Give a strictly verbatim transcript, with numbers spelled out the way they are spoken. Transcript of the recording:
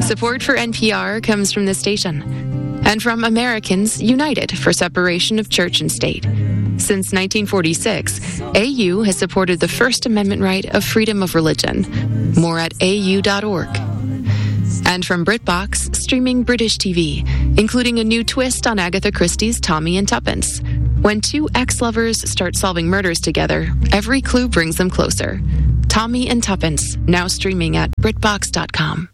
Support for N P R comes from this station and from Americans United for Separation of Church and State. Since nineteen forty-six, A U has supported the First Amendment right of freedom of religion. More at A U dot org. And from BritBox, streaming British T V, including a new twist on Agatha Christie's Tommy and Tuppence. When two ex-lovers start solving murders together, every clue brings them closer. Tommy and Tuppence, now streaming at Brit Box dot com.